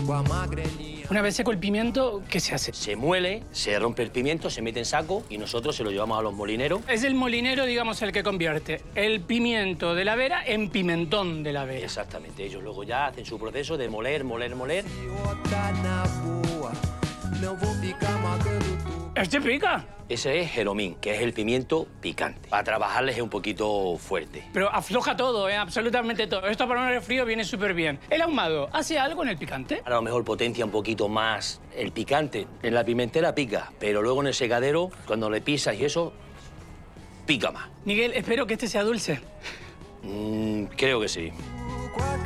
Una vez seco el pimiento, ¿qué se hace? Se muele, se rompe el pimiento, se mete en saco y nosotros se lo llevamos a los molineros. Es el molinero, digamos, el que convierte el pimiento de la Vera en pimentón de la Vera. Exactamente. Ellos luego ya hacen su proceso de moler, moler, moler. ¿Este pica? Ese es jeromín, que es el pimiento picante. Para trabajarles es un poquito fuerte. Pero afloja todo, absolutamente todo. Esto para un resfrío viene súper bien. ¿El ahumado hace algo en el picante? A lo mejor potencia un poquito más el picante. En la pimentera pica, pero luego en el secadero, cuando le pisas y eso, pica más. Miguel, espero que este sea dulce. Creo que sí.